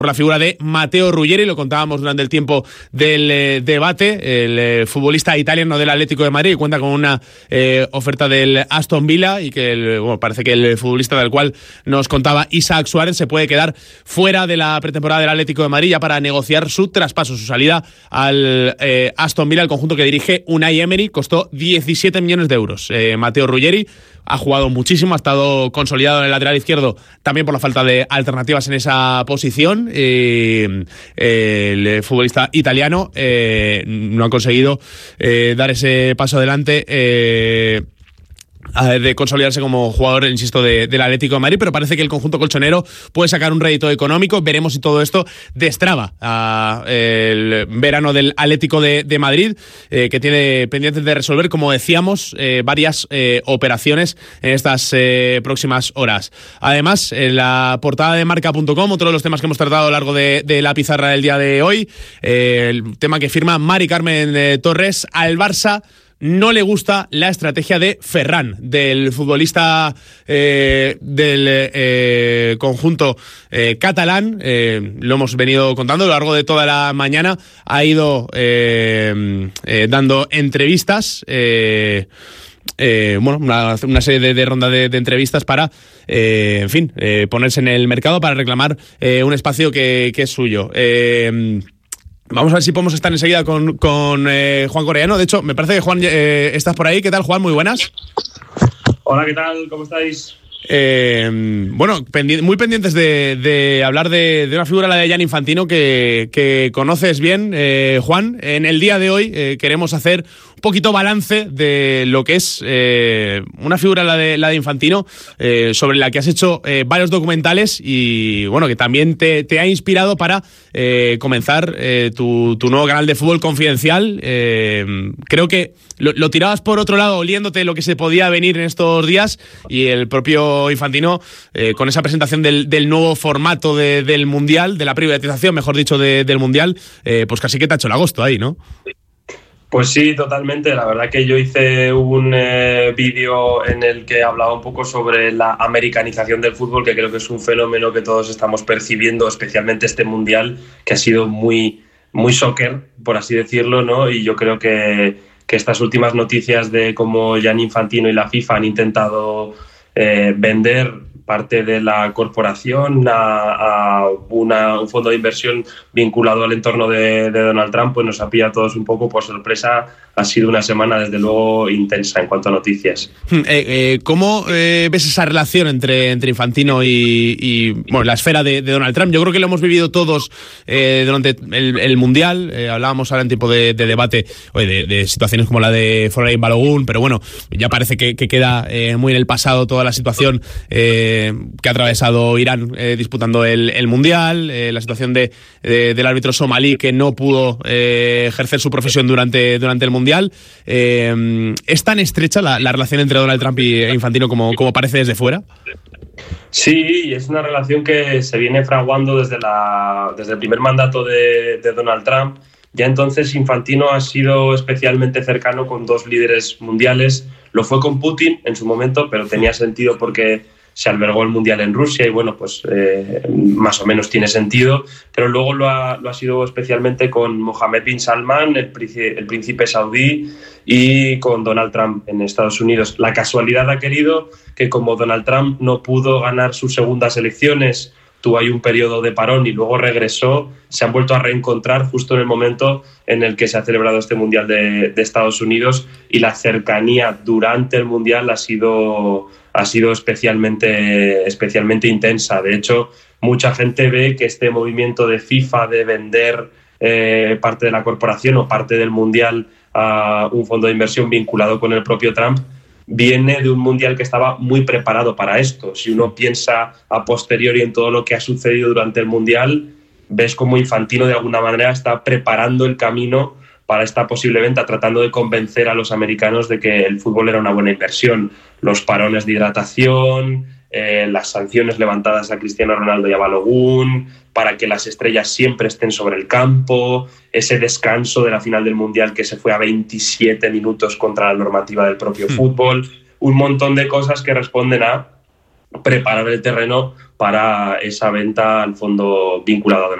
por la figura de Matteo Ruggeri. Lo contábamos durante el tiempo del debate. El futbolista italiano del Atlético de Madrid, que cuenta con una oferta del Aston Villa, y que parece que el futbolista del cual nos contaba Isaac Suárez se puede quedar fuera de la pretemporada del Atlético de Madrid ya para negociar su traspaso, su salida al Aston Villa, el conjunto que dirige Unai Emery. Costó 17 millones de euros. Matteo Ruggeri ha jugado muchísimo, ha estado consolidado en el lateral izquierdo, también por la falta de alternativas en esa posición. El futbolista italiano no ha conseguido dar ese paso adelante de consolidarse como jugador, insisto, del Atlético de Madrid, pero parece que el conjunto colchonero puede sacar un rédito económico. Veremos si todo esto destraba el verano del Atlético de Madrid, que tiene pendientes de resolver, como decíamos, varias operaciones en estas próximas horas. Además, en la portada de marca.com, otro de los temas que hemos tratado a lo largo de la pizarra del día de hoy, el tema que firma Mari Carmen Torres al Barça. No le gusta la estrategia de Ferran, del futbolista del conjunto catalán. Lo hemos venido contando a lo largo de toda la mañana. Ha ido dando entrevistas. Una serie de ronda de entrevistas para, ponerse en el mercado, para reclamar un espacio que es suyo. Vamos a ver si podemos estar enseguida con Juan Coreano. De hecho, me parece que Juan estás por ahí. ¿Qué tal, Juan? Muy buenas. Hola, ¿qué tal? ¿Cómo estáis? Muy pendientes de hablar de una figura, la de Gianni Infantino, que conoces bien, Juan. En el día de hoy queremos hacer un poquito balance de lo que es una figura, la de Infantino, sobre la que has hecho varios documentales y que también te ha inspirado para comenzar tu nuevo canal de fútbol confidencial. Creo que lo tirabas por otro lado, oliéndote lo que se podía venir en estos días, y el propio Infantino, con esa presentación del nuevo formato del Mundial, de la privatización, mejor dicho, del Mundial, pues casi que te ha hecho el agosto ahí, ¿no? Pues sí, totalmente. La verdad que yo hice un vídeo en el que hablaba un poco sobre la americanización del fútbol, que creo que es un fenómeno que todos estamos percibiendo, especialmente este Mundial, que ha sido muy, muy soccer, por así decirlo, ¿no? Y yo creo que estas últimas noticias de cómo Gianni Infantino y la FIFA han intentado vender parte de la corporación a un fondo de inversión vinculado al entorno de Donald Trump, pues nos ha pillado a todos un poco por sorpresa. Ha sido una semana, desde luego, intensa en cuanto a noticias. ¿Cómo ves esa relación entre Infantino y la esfera de Donald Trump? Yo creo que lo hemos vivido todos durante el Mundial. Hablábamos ahora en tiempo de debate de situaciones como la de Foreign Balogun, pero ya parece que queda muy en el pasado toda la situación que ha atravesado Irán disputando el Mundial, la situación del árbitro somalí que no pudo ejercer su profesión durante el Mundial. ¿Es tan estrecha la relación entre Donald Trump e Infantino como parece desde fuera? Sí, es una relación que se viene fraguando desde el primer mandato de Donald Trump. Ya entonces Infantino ha sido especialmente cercano con dos líderes mundiales. Lo fue con Putin en su momento, pero tenía sentido porque se albergó el Mundial en Rusia y más o menos tiene sentido, pero luego lo ha sido especialmente con Mohammed bin Salman, el príncipe saudí, y con Donald Trump en Estados Unidos. La casualidad ha querido que, como Donald Trump no pudo ganar sus segundas elecciones, tuvo ahí un periodo de parón y luego regresó, se han vuelto a reencontrar justo en el momento en el que se ha celebrado este Mundial de Estados Unidos, y la cercanía durante el Mundial ha sido especialmente intensa. De hecho, mucha gente ve que este movimiento de FIFA de vender parte de la corporación o parte del Mundial a un fondo de inversión vinculado con el propio Trump viene de un Mundial que estaba muy preparado para esto. Si uno piensa a posteriori en todo lo que ha sucedido durante el Mundial, ves cómo Infantino de alguna manera está preparando el camino para esta posible venta, tratando de convencer a los americanos de que el fútbol era una buena inversión. Los parones de hidratación, las sanciones levantadas a Cristiano Ronaldo y a Balogun, para que las estrellas siempre estén sobre el campo, ese descanso de la final del Mundial que se fue a 27 minutos contra la normativa del propio fútbol, un montón de cosas que responden a preparar el terreno para esa venta al fondo vinculado a Donald